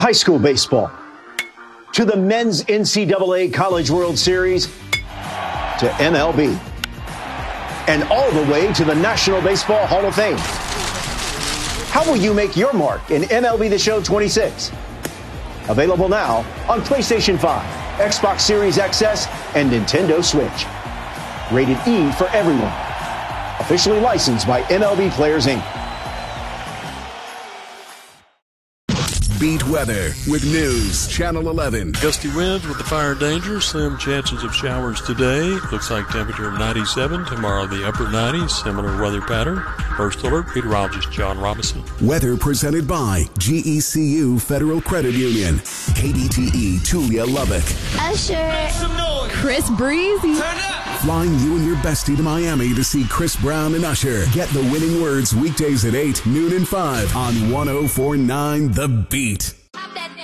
High school baseball, to the men's NCAA College World Series, to MLB, and all the way to the National Baseball Hall of Fame. How will you make your mark in MLB The Show 26? Available now on PlayStation 5, Xbox Series XS, and Nintendo Switch. Rated E for everyone. Officially licensed by MLB Players, Inc. Beat weather with News Channel 11. Gusty winds with the fire danger. Slim chances of showers today. Looks like temperature of 97. Tomorrow the upper 90s. Similar weather pattern. First alert, meteorologist John Robinson. Weather presented by GECU Federal Credit Union. KDTE Tulia Lubbock. Usher. Chris Breezy. Flying you and your bestie to Miami to see Chris Brown and Usher. Get the winning words weekdays at 8, noon and 5 on 104.9 The Beat.